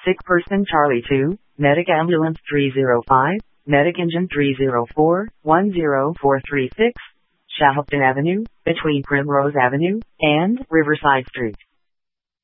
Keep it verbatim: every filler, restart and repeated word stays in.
Sick person Charlie two, Medic Ambulance three zero five, Medic Engine three zero four, one zero four three six, Shahopton Avenue, between Primrose Avenue and Riverside Street.